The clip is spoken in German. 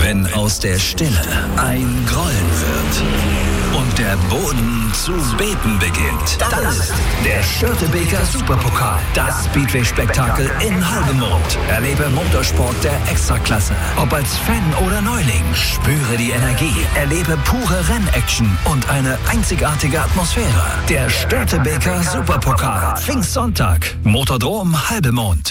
Wenn aus der Stille ein Grollen wird und der Boden zu beben beginnt, dann ist der Störtebeker Superpokal, das Speedway-Spektakel in Halbemond. Erlebe Motorsport der Extraklasse. Ob als Fan oder Neuling, spüre die Energie, erlebe pure Rennaction und eine einzigartige Atmosphäre. Der Störtebeker Superpokal, Pfingstsonntag, Motodrom Halbemond.